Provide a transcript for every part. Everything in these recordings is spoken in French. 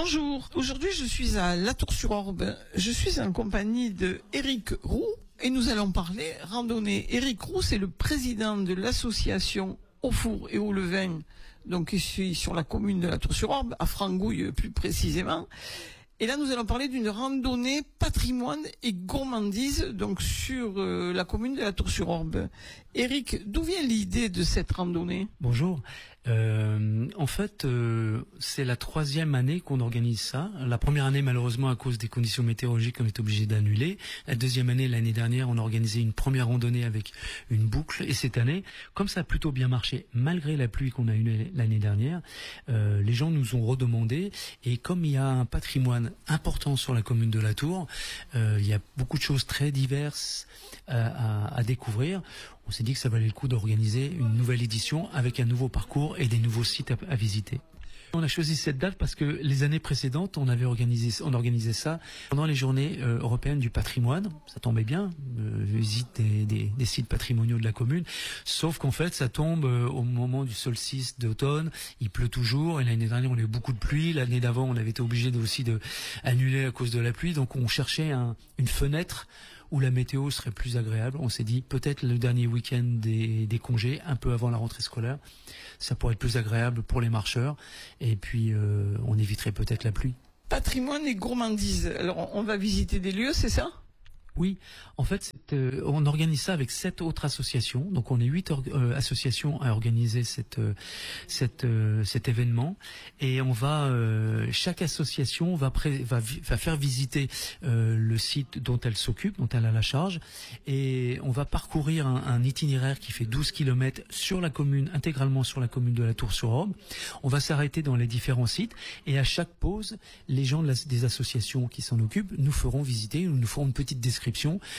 Bonjour, aujourd'hui je suis à La Tour-sur-Orbe. Je suis en compagnie de Éric Roux et nous allons parler randonnée. Éric Roux, c'est le président de l'association Au Four et au Levain, donc ici sur la commune de La Tour-sur-Orbe, à Frangouille plus précisément. Et là, nous allons parler d'une randonnée patrimoine et gourmandise, donc sur la commune de La Tour-sur-Orbe. Éric, d'où vient l'idée de cette randonnée? Bonjour. En fait, c'est la 3e année qu'on organise ça. La première année, malheureusement, à cause des conditions météorologiques, on est obligé d'annuler. La deuxième année, l'année dernière, on a organisé une première randonnée avec une boucle. Et cette année, comme ça a plutôt bien marché, malgré la pluie qu'on a eue l'année dernière, les gens nous ont redemandé. Et comme il y a un patrimoine important sur la commune de La Tour, il y a beaucoup de choses très diverses à découvrir. On s'est dit que ça valait le coup d'organiser une nouvelle édition avec un nouveau parcours et des nouveaux sites à visiter. On a choisi cette date parce que les années précédentes, on organisait ça pendant les journées européennes du patrimoine. Ça tombait bien, visite des sites patrimoniaux de la commune. Sauf qu'en fait, ça tombe au moment du solstice d'automne. Il pleut toujours. Et l'année dernière, on a eu beaucoup de pluie. L'année d'avant, on avait été obligé aussi de annuler à cause de la pluie. Donc, on cherchait une fenêtre où la météo serait plus agréable. On s'est dit peut-être le dernier week-end des congés, un peu avant la rentrée scolaire, ça pourrait être plus agréable pour les marcheurs, et puis on éviterait peut-être la pluie. Patrimoine et gourmandise. Alors, on va visiter des lieux, c'est ça? Oui, en fait, on organise ça avec 7 autres associations. Donc, on est 8 associations à organiser cet événement. Et on va, chaque association va faire visiter le site dont elle s'occupe, dont elle a la charge. Et on va parcourir un itinéraire qui fait 12 km sur la commune, intégralement sur la commune de La Tour-sur-Orbe. On va s'arrêter dans les différents sites. Et à chaque pause, les gens des associations qui s'en occupent nous feront visiter, nous ferons une petite description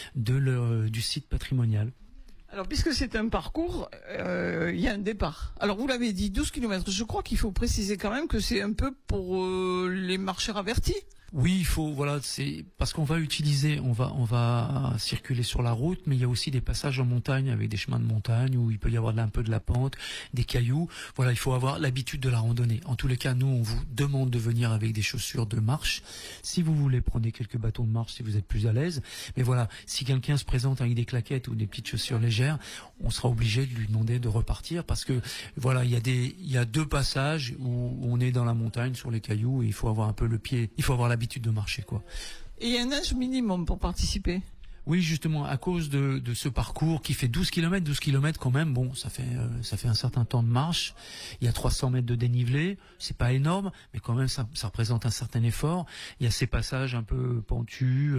du site patrimonial. Alors, puisque c'est un parcours, il y a un départ. Alors, vous l'avez dit, 12 km. Je crois qu'il faut préciser quand même que c'est un peu pour les marcheurs avertis. Oui, il faut, c'est parce qu'on va utiliser, on va circuler sur la route, mais il y a aussi des passages en montagne avec des chemins de montagne où il peut y avoir un peu de la pente, des cailloux. Voilà, il faut avoir l'habitude de la randonnée. En tous les cas, nous, on vous demande de venir avec des chaussures de marche. Si vous voulez, prenez quelques bâtons de marche si vous êtes plus à l'aise. Mais voilà, si quelqu'un se présente avec des claquettes ou des petites chaussures légères, on sera obligé de lui demander de repartir parce que voilà, il y a 2 passages où on est dans la montagne sur les cailloux et il faut avoir un peu le pied, il faut avoir l'habitude de marcher, quoi. Et il y a un âge minimum pour participer? Oui, justement, à cause de ce parcours qui fait 12 km quand même, bon, ça fait un certain temps de marche. Il y a 300 mètres de dénivelé, c'est pas énorme, mais quand même ça représente un certain effort. Il y a ces passages un peu pentus,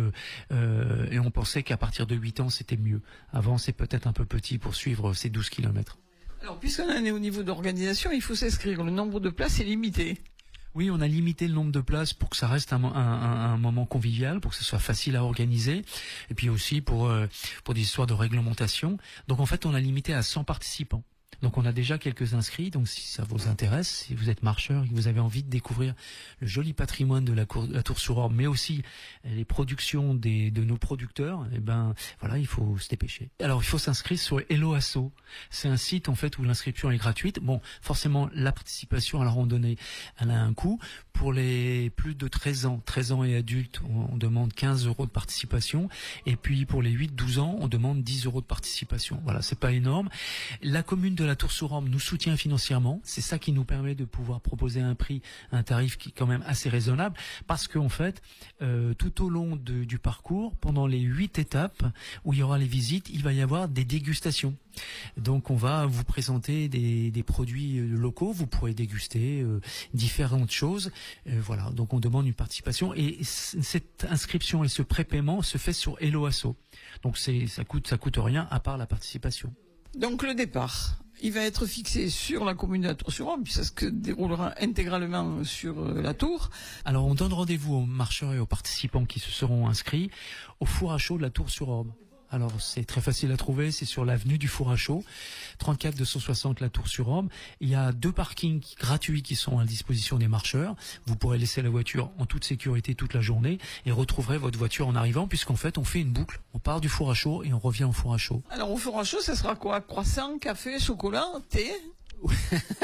et on pensait qu'à partir de 8 ans, c'était mieux. Avant, c'est peut-être un peu petit pour suivre ces 12 km. Alors, puisqu'on en est au niveau d'organisation, il faut s'inscrire. Le nombre de places est limité. Oui, on a limité le nombre de places pour que ça reste un moment convivial, pour que ce soit facile à organiser, et puis aussi pour des histoires de réglementation. Donc en fait, on a limité à 100 participants. Donc on a déjà quelques inscrits, donc si ça vous intéresse, si vous êtes marcheur et que vous avez envie de découvrir le joli patrimoine de la Tour-sur-Orbe, mais aussi les productions de nos producteurs, eh ben voilà, il faut se dépêcher. Alors il faut s'inscrire sur Hello Asso. C'est un site en fait où l'inscription est gratuite. Bon, forcément la participation à la randonnée, elle a un coût. Pour les plus de 13 ans et adultes, on demande 15 € de participation. Et puis pour les 8-12 ans, on demande 10 € de participation. Voilà, c'est pas énorme. La commune de La Tour-sur-Orbe nous soutient financièrement. C'est ça qui nous permet de pouvoir proposer un tarif qui est quand même assez raisonnable. Parce qu'en fait, tout au long du parcours, pendant les 8 étapes où il y aura les visites, il va y avoir des dégustations. Donc on va vous présenter des produits locaux, vous pourrez déguster différentes choses. Voilà, donc on demande une participation et cette inscription et ce prépaiement se fait sur Hello Asso. Donc ça coûte rien à part la participation. Donc le départ, il va être fixé sur la commune de La Tour-sur-Orbe, puis ça se déroulera intégralement sur la tour. Alors on donne rendez-vous aux marcheurs et aux participants qui se seront inscrits au four à chaud de La Tour-sur-Orbe. Alors c'est très facile à trouver, c'est sur l'avenue du Four à Chaud, 34 260 La Tour-sur-Orbe. Il y a 2 parkings gratuits qui sont à disposition des marcheurs. Vous pourrez laisser la voiture en toute sécurité toute la journée et retrouverez votre voiture en arrivant, puisqu'en fait on fait une boucle. On part du Four à Chaud et on revient au Four à Chaud. Alors au Four à Chaud, ça sera quoi? Croissant, café, chocolat, thé?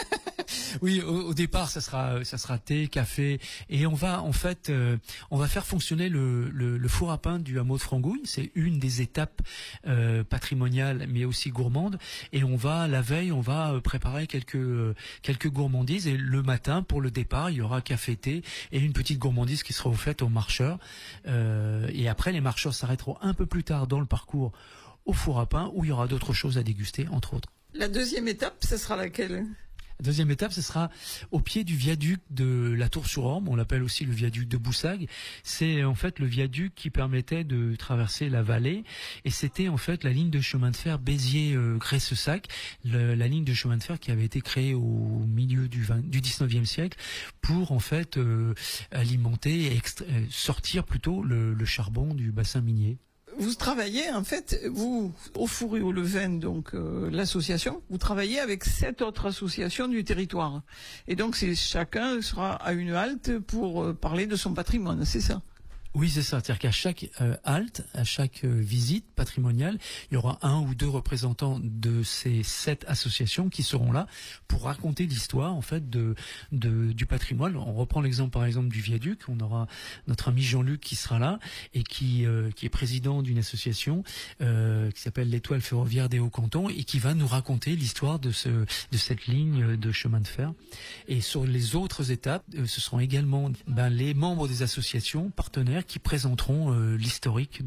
Oui, au départ, ça sera thé, café, et on va faire fonctionner le four à pain du hameau de Frangouille. C'est une des étapes patrimoniales, mais aussi gourmandes. Et la veille, on va préparer quelques gourmandises. Et le matin, pour le départ, il y aura café, thé et une petite gourmandise qui sera offerte aux marcheurs. Et après, les marcheurs s'arrêteront un peu plus tard dans le parcours au four à pain, où il y aura d'autres choses à déguster, entre autres. La deuxième étape, ce sera laquelle ? La deuxième étape, ce sera au pied du viaduc de la Tour-sur-Orme. On l'appelle aussi le viaduc de Boussagues. C'est en fait le viaduc qui permettait de traverser la vallée. Et c'était en fait la ligne de chemin de fer Béziers-Gressessac, la ligne de chemin de fer qui avait été créée au milieu du 19e siècle pour en fait alimenter et sortir plutôt le charbon du bassin minier. Vous travaillez, en fait, vous, au Four et au Levain, donc l'association, vous travaillez avec 7 autres associations du territoire. Et donc, chacun sera à une halte pour parler de son patrimoine, c'est ça ? Oui, c'est ça. C'est-à-dire qu'à chaque halte, à chaque visite patrimoniale, il y aura un ou deux représentants de ces 7 associations qui seront là pour raconter l'histoire en fait du patrimoine. On reprend l'exemple par exemple du viaduc. On aura notre ami Jean-Luc qui sera là et qui est président d'une association qui s'appelle l'Étoile ferroviaire des Hauts-Cantons et qui va nous raconter l'histoire de cette ligne de chemin de fer. Et sur les autres étapes, ce seront également les membres des associations partenaires qui présenteront l'historique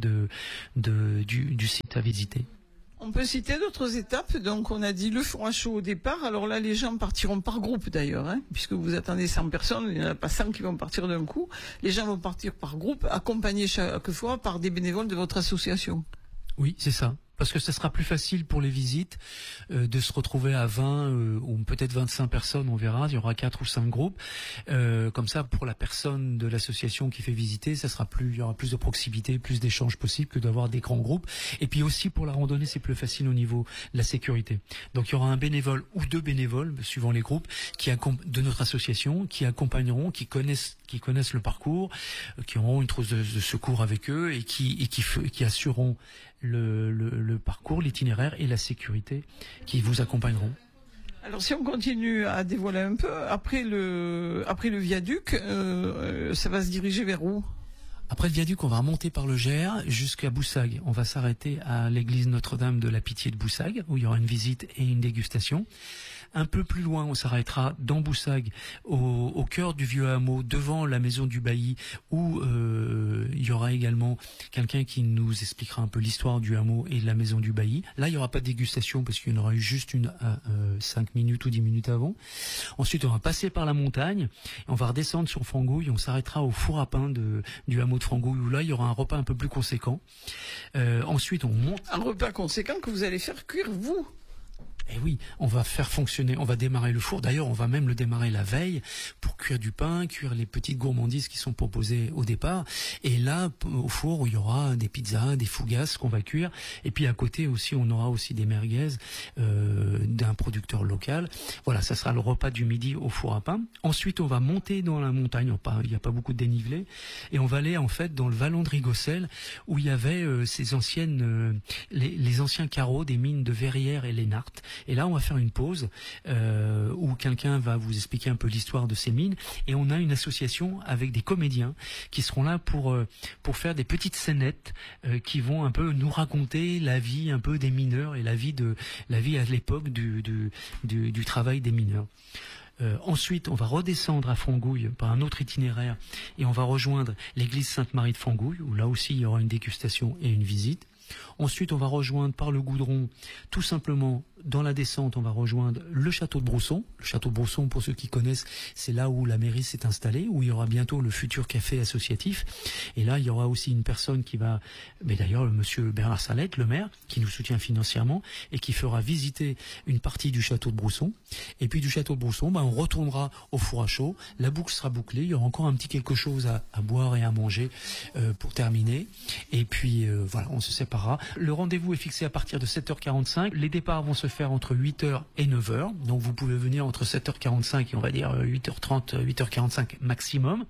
du site à visiter. On peut citer d'autres étapes. Donc, on a dit le four à chaud au départ. Alors là, les gens partiront par groupe d'ailleurs, puisque vous attendez 100 personnes. Il n'y en a pas 100 qui vont partir d'un coup. Les gens vont partir par groupe, accompagnés chaque fois par des bénévoles de votre association. Oui, c'est ça. Parce que ce sera plus facile pour les visites de se retrouver à 20 ou peut-être 25 personnes, on verra. Il y aura 4 ou 5 groupes. Comme ça, pour la personne de l'association qui fait visiter, il y aura plus de proximité, plus d'échanges possibles que d'avoir des grands groupes. Et puis aussi pour la randonnée, c'est plus facile au niveau de la sécurité. Donc il y aura un bénévole ou 2 bénévoles, suivant les groupes, de notre association, qui accompagneront, qui connaissent le parcours, qui auront une trousse de secours avec eux et qui assureront le parcours, l'itinéraire et la sécurité qui vous accompagneront. Alors si on continue à dévoiler un peu, après le viaduc, ça va se diriger vers où ? Après le viaduc, on va remonter par le Gers jusqu'à Boussagues. On va s'arrêter à l'église Notre-Dame de la Pitié de Boussagues, où il y aura une visite et une dégustation. Un peu plus loin, on s'arrêtera dans Boussagues, au cœur du vieux hameau, devant la maison du bailli, où il y aura également quelqu'un qui nous expliquera un peu l'histoire du hameau et de la maison du bailli. Là, il n'y aura pas de dégustation parce qu'il y en aura eu juste une à 5 minutes ou 10 minutes avant. Ensuite, on va passer par la montagne, on va redescendre sur Frangouille, on s'arrêtera au four à pain du hameau de Frangouille, où là, il y aura un repas un peu plus conséquent. Ensuite, on monte. Un repas conséquent que vous allez faire cuire, vous ? Eh oui, on va faire fonctionner, on va démarrer le four. D'ailleurs, on va même le démarrer la veille pour cuire du pain, cuire les petites gourmandises qui sont proposées au départ. Et là, au four, il y aura des pizzas, des fougasses qu'on va cuire. Et puis à côté aussi, on aura aussi des merguez d'un producteur local. Voilà, ça sera le repas du midi au four à pain. Ensuite, on va monter dans la montagne. Il n'y a pas beaucoup de dénivelé. Et on va aller en fait dans le vallon de Rigossel, où il y avait ces anciennes, les anciens carreaux des mines de Verrières et Lénart. Et là, on va faire une pause où quelqu'un va vous expliquer un peu l'histoire de ces mines. Et on a une association avec des comédiens qui seront là pour faire des petites scénettes qui vont un peu nous raconter la vie un peu des mineurs et la vie à l'époque du travail des mineurs. Ensuite, on va redescendre à Frangouille par un autre itinéraire et on va rejoindre l'église Sainte-Marie de Frangouille, où là aussi il y aura une dégustation et une visite. Ensuite, on va rejoindre par le Goudron, tout simplement, dans la descente, on va rejoindre le château de Brousson. Le château de Brousson, pour ceux qui connaissent, c'est là où la mairie s'est installée, où il y aura bientôt le futur café associatif. Et là, il y aura aussi une personne qui va, mais d'ailleurs, le monsieur Bernard Salette, le maire, qui nous soutient financièrement et qui fera visiter une partie du château de Brousson. Et puis du château de Brousson, on retournera au four à chaud. La boucle sera bouclée. Il y aura encore un petit quelque chose à boire et à manger pour terminer. Et puis voilà, on se sépare préparera. Le rendez-vous est fixé à partir de 7h45. Les départs vont se faire entre 8h et 9h. Donc vous pouvez venir entre 7h45 et on va dire 8h30, 8h45 maximum.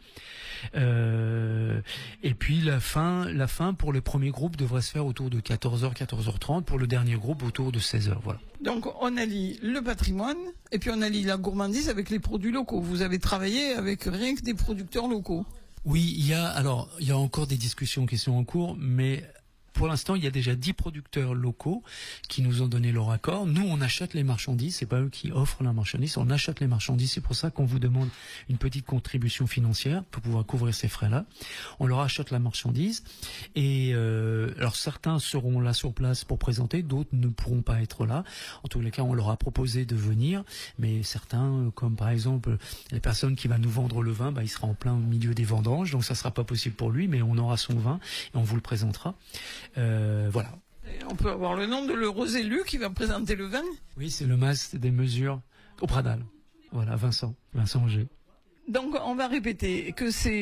Et puis la fin pour le premier groupe devrait se faire autour de 14h, 14h30. Pour le dernier groupe autour de 16h. Voilà. Donc on allie le patrimoine et puis on allie la gourmandise avec les produits locaux. Vous avez travaillé avec rien que des producteurs locaux. Oui, il y a encore des discussions qui sont en cours, mais pour l'instant, il y a déjà 10 producteurs locaux qui nous ont donné leur accord. Nous, on achète les marchandises, c'est pas eux qui offrent la marchandise, on achète les marchandises. C'est pour ça qu'on vous demande une petite contribution financière pour pouvoir couvrir ces frais-là. On leur achète la marchandise et alors certains seront là sur place pour présenter, d'autres ne pourront pas être là. En tous les cas, on leur a proposé de venir, mais certains, comme par exemple les personnes qui vont nous vendre le vin, il sera en plein milieu des vendanges, donc ça sera pas possible pour lui, mais on aura son vin et on vous le présentera. Voilà. Et on peut avoir le nom de l'heureux élu qui va présenter le vin. Oui, c'est le masque des mesures au Pradal. Voilà, Vincent Auger. Donc on va répéter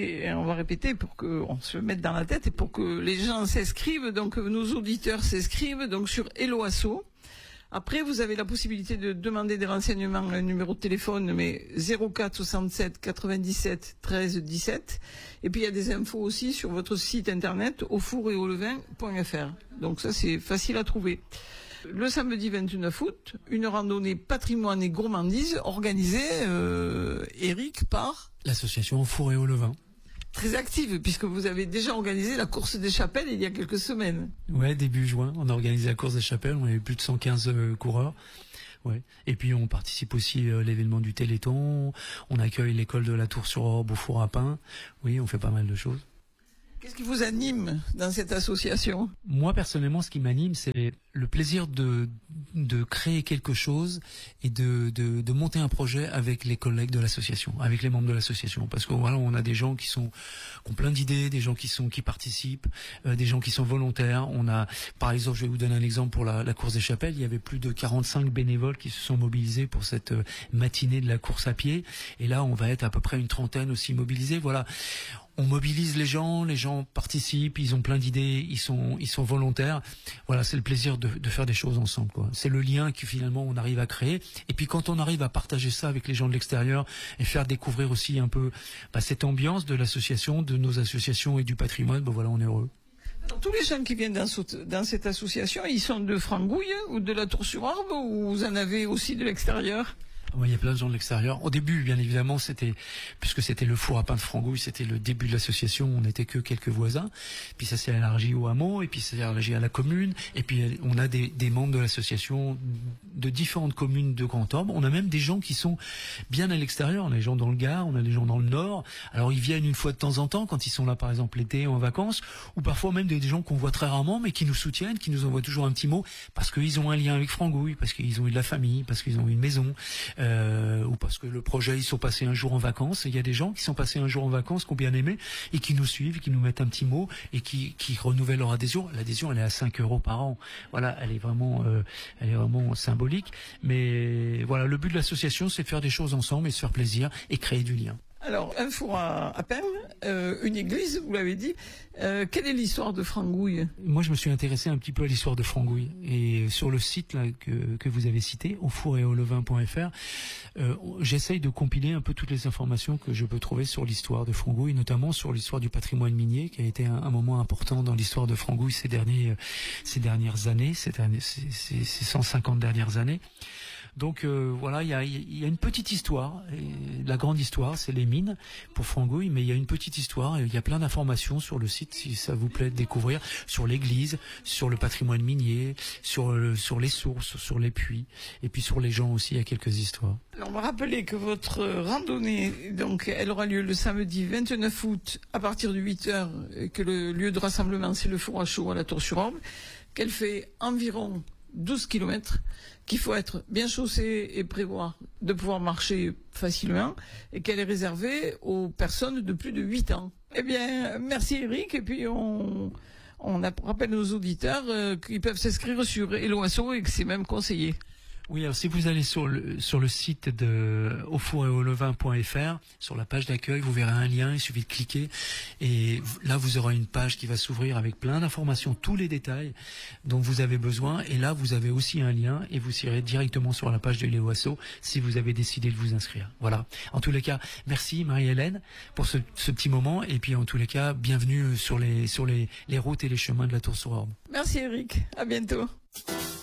pour qu'on se mette dans la tête et pour que les gens s'inscrivent, donc nos auditeurs s'inscrivent donc sur Helloasso. Après, vous avez la possibilité de demander des renseignements, un numéro de téléphone, mais 04 67 97 13 17. Et puis, il y a des infos aussi sur votre site internet, aufour-et-au-levain.fr. Donc ça, c'est facile à trouver. Le samedi 29 août, une randonnée patrimoine et gourmandise organisée, Eric, par l'association Au Four et au Levain. Très active, puisque vous avez déjà organisé la course des chapelles il y a quelques semaines. Ouais, début juin, on a organisé la course des chapelles, on avait plus de 115 coureurs. Ouais. Et puis on participe aussi à l'événement du Téléthon, on accueille l'école de la Tour-sur-Orbe au Four à Pain. Oui, on fait pas mal de choses. Qu'est-ce qui vous anime dans cette association? Moi, personnellement, ce qui m'anime, c'est le plaisir de créer quelque chose et de monter un projet avec les collègues de l'association, avec les membres de l'association. Parce que voilà, on a des gens qui ont plein d'idées, des gens qui participent, des gens qui sont volontaires. On a, par exemple, je vais vous donner un exemple pour la course des chapelles. Il y avait plus de 45 bénévoles qui se sont mobilisés pour cette matinée de la course à pied. Et là, on va être à peu près une trentaine aussi mobilisés. Voilà. On mobilise les gens participent, ils ont plein d'idées, ils sont volontaires. Voilà, c'est le plaisir de faire des choses ensemble, quoi. C'est le lien que finalement on arrive à créer. Et puis quand on arrive à partager ça avec les gens de l'extérieur et faire découvrir aussi un peu cette ambiance de l'association, de nos associations et du patrimoine, voilà, on est heureux. Alors, tous les jeunes qui viennent dans cette association, ils sont de Frangouille ou de la Tour-sur-Orbe ou vous en avez aussi de l'extérieur? Oui, il y a plein de gens de l'extérieur. Au début, bien évidemment, puisque c'était le four à pain de Frangouille, c'était le début de l'association, on n'était que quelques voisins. Puis ça s'est élargi au hameau, et puis ça s'est élargi à la commune. Et puis on a des membres de l'association de différentes communes de Grand Orbe. On a même des gens qui sont bien à l'extérieur. On a des gens dans le Gard, on a des gens dans le Nord. Alors ils viennent une fois de temps en temps, quand ils sont là par exemple l'été en vacances, ou parfois même des gens qu'on voit très rarement, mais qui nous soutiennent, qui nous envoient toujours un petit mot, parce qu'ils ont un lien avec Frangouille, parce qu'ils ont eu de la famille, parce qu'ils ont eu une maison. Ou parce que le projet, ils sont passés un jour en vacances, et il y a des gens qui sont passés un jour en vacances, qui ont bien aimé, et qui nous suivent, qui nous mettent un petit mot, et qui renouvellent leur adhésion. L'adhésion, elle est à 5 € par an. Voilà, elle est vraiment symbolique. Mais voilà, le but de l'association, c'est de faire des choses ensemble et se faire plaisir et créer du lien. Alors, un four à pain, une église, vous l'avez dit. Quelle est l'histoire de Frangouille? Moi, je me suis intéressé un petit peu à l'histoire de Frangouille. Et sur le site là, que vous avez cité, aufour-et-au-levain.fr, j'essaye de compiler un peu toutes les informations que je peux trouver sur l'histoire de Frangouille, notamment sur l'histoire du patrimoine minier, qui a été un moment important dans l'histoire de Frangouille ces dernières années, ces 150 dernières années. Donc voilà, il y a une petite histoire. Et la grande histoire, c'est les mines pour Frangouille, mais il y a une petite histoire. Et il y a plein d'informations sur le site, si ça vous plaît de découvrir, sur l'église, sur le patrimoine minier, sur les sources, sur les puits, et puis sur les gens aussi. Il y a quelques histoires. Alors, on va rappeler que votre randonnée, donc, elle aura lieu le samedi 29 août à partir de 8h, et que le lieu de rassemblement, c'est le four à chaud à la Tour-sur-Orbe, qu'elle fait environ 12 km, qu'il faut être bien chaussé et prévoir de pouvoir marcher facilement, et qu'elle est réservée aux personnes de plus de 8 ans. Eh bien, merci Eric, et puis on rappelle aux auditeurs qu'ils peuvent s'inscrire sur Helloasso et que c'est même conseillé. Oui, alors si vous allez sur le site de aufour-et-au-levain.fr, sur la page d'accueil, vous verrez un lien, il suffit de cliquer et là vous aurez une page qui va s'ouvrir avec plein d'informations, tous les détails dont vous avez besoin, et là vous avez aussi un lien et vous irez directement sur la page de Léo Asso si vous avez décidé de vous inscrire. Voilà. En tous les cas, merci Marie-Hélène pour ce petit moment, et puis en tous les cas, bienvenue sur les routes et les chemins de la Tour-sur-Orbe. Merci Eric, à bientôt.